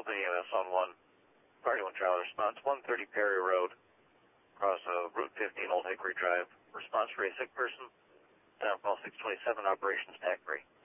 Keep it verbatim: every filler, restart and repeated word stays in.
Open E M S on one. Party one Charlie response, one thirty Perry Road, across uh, Route fifteen, Old Hickory Drive. Response for a sick person. Down call six twenty-seven, operations T A C three.